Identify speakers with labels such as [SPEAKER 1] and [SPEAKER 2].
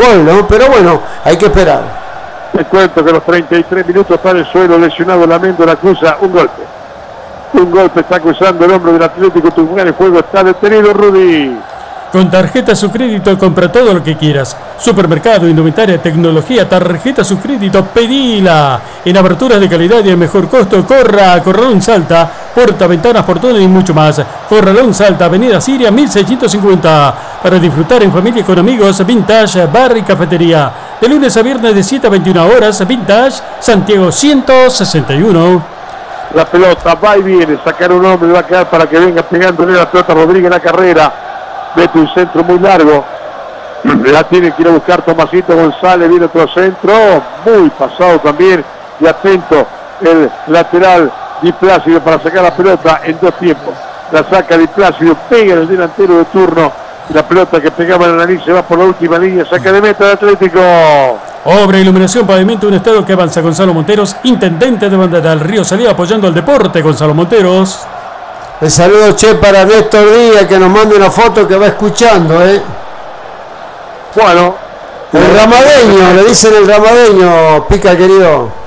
[SPEAKER 1] gol, ¿no? Pero bueno, hay que esperar.
[SPEAKER 2] Te cuento que los 33 minutos está en el suelo, lesionado Lamento, la cruza, un golpe. Un golpe está cruzando el hombro del Atlético Tucumán, el juego está detenido, Rudy.
[SPEAKER 3] Con tarjeta su crédito compra todo lo que quieras. Supermercado, indumentaria, tecnología, tarjeta su crédito, pedila. En aberturas de calidad y el mejor costo, corra a Corralón Salta, puerta, ventanas, portones y mucho más. Corralón Salta, Avenida Siria 1650. Para disfrutar en familia y con amigos, Vintage, bar y cafetería. De lunes a viernes de 7 a 21 horas, Vintage, Santiago 161.
[SPEAKER 2] La pelota va y viene, sacar un hombre, va a quedar para que venga pegándole la pelota Rodríguez en la carrera. Mete un centro muy largo. La tiene que ir a buscar Tomasito González. Viene otro centro. Muy pasado también. Y atento el lateral Di Plácido para sacar la pelota en dos tiempos. La saca Di Plácido. Pega en el delantero de turno. Y la pelota que pegaba en la nariz se va por la última línea. Saca de meta de Atlético.
[SPEAKER 3] Obra, iluminación, pavimento, un estado que avanza. Gonzalo Monteros, intendente de Bandera del Río Salida, apoyando al deporte. Gonzalo Monteros.
[SPEAKER 1] El saludo, che, para Néstor Díaz, que nos mande una foto que va escuchando,
[SPEAKER 2] Bueno.
[SPEAKER 1] El ramadeño, le dicen el ramadeño, Pica querido.